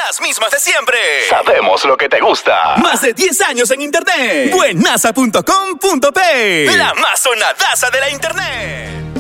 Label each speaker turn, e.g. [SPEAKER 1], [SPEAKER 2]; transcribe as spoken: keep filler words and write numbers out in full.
[SPEAKER 1] Las mismas de siempre.
[SPEAKER 2] Sabemos lo que te gusta.
[SPEAKER 1] Más de diez años en internet. Buenaza punto com punto pe. La más sonadaza de la internet.